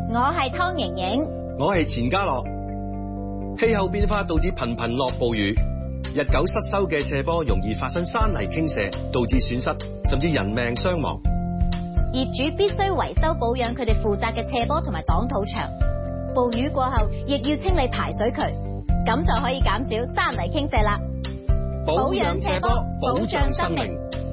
我係湯盈盈， 我係錢嘉樂。氣候變化導致頻頻落暴雨，日久失修嘅斜坡容易發生山泥傾瀉，導致損失甚至人命傷亡。 業主必須維修保養佢哋負責嘅斜坡同埋擋土牆。暴雨過後，亦要清理排水渠，咁就可以減少山泥傾瀉啦。保養斜坡，保障生命。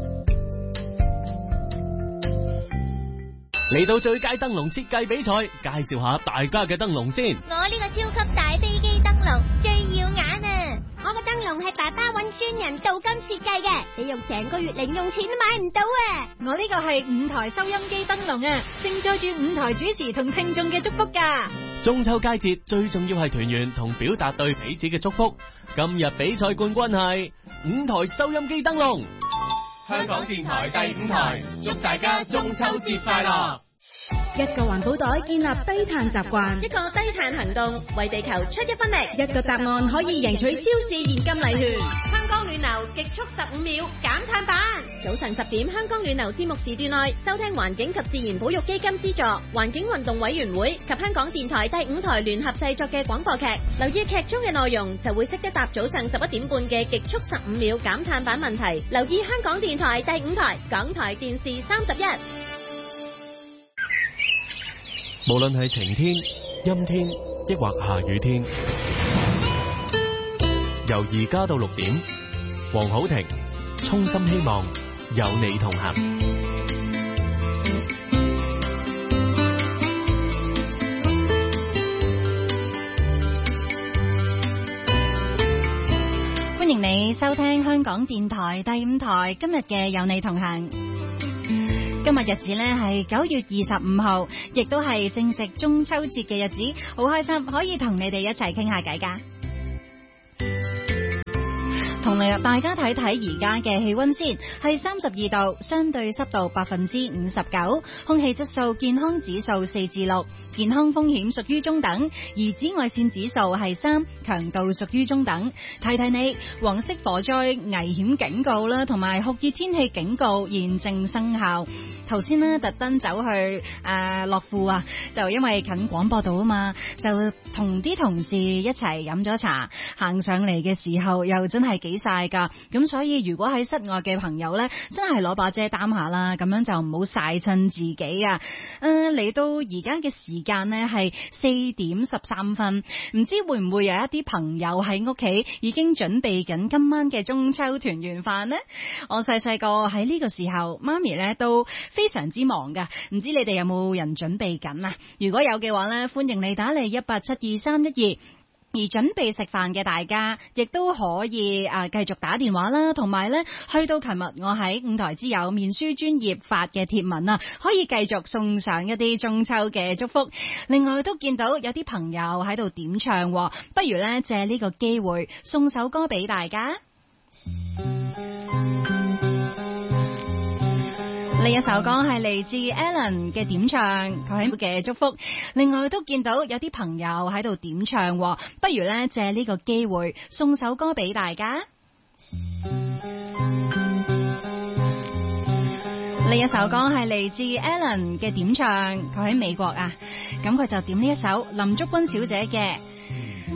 嚟到最佳燈籠設計比賽，介紹下大家嘅燈籠先。 我呢個超級大飛機燈籠最耀眼啊！我個燈籠係爸爸揾專人鍍金設計嘅，你用成個月零用錢都買唔到啊！ 我呢個係5台收音機燈籠啊，承載住5台主持同聽眾嘅祝福㗎。 中秋佳節最重要係團圓同表達對彼此嘅祝福。今日比賽冠軍係5台收音機燈籠。 香港電台第5台，祝大家中秋節快樂！ 一個環保袋建立低碳習慣， 一個低碳行動為地球出一分力， 一個答案可以贏取超市現金禮券。 香港暖流極速15秒減碳版，早晨10點香港暖流節目時段內收聽環境及自然保育基金資助、環境運動委員會及香港電台第5台聯合製作嘅廣播劇，留意劇中嘅內容就會識得答早上11點半嘅極速15秒減碳版問題。留意香港電台第5台、港台電視31。 無論係晴天、陰天，抑或下雨天，由而家到6點，黃好庭衷心希望有你同行。 歡迎你收聽香港電台第5台今日嘅有你同行。今日日子呢係9月25號，亦都係正值中秋節嘅日子，好開心可以同你哋一齊傾下偈㗎。同嚟大家睇睇而家嘅氣溫先，係32度，相對濕度59%，空氣質素健康指數4至6，健康風險屬於中等，而紫外線指數係3，強度屬於中等。提提你，黃色火災危險警告啦，同埋酷熱天氣警告現正生效。頭先呢特登走去樂富啊，就因為近廣播道啊嘛，就同啲同事一齊飲咗茶，行上嚟嘅時候又真係幾曬噶，咁所以如果喺室外嘅朋友呢，真係攞把遮擔下啦，咁樣就唔好曬親自己啊。嚟到而家嘅時間呢係4點13分，唔知會唔會有一啲朋友喺屋企已經準備緊今晚嘅中秋團圓飯呢？我細個喺呢個時候，媽咪呢都非常之忙噶，唔知你哋有冇人準備緊啊？如果有嘅話呢，歡迎你打嚟1872312。而準備食飯嘅大家，亦都可以繼續打電話啦，同埋呢去到琴日我喺5台之友面書專頁發嘅貼文啊，可以繼續送上一啲中秋嘅祝福。另外都見到有啲朋友喺度點唱，不如呢借呢個機會送首歌俾大家。呢一首歌係嚟自 Alan 嘅點唱，佢喺嘅祝福。另外都見到有啲朋友喺度點唱，不如呢借呢個機會送首歌俾大家。呢一首歌係嚟自 Alan 嘅點唱，佢喺美國啊，咁佢就點呢一首林竹君小姐嘅